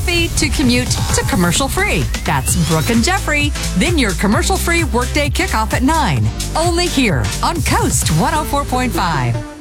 coffee to commute to commercial-free. That's Brooke and Jeffrey. Then your commercial-free workday kickoff at 9. Only here on Coast 104.5.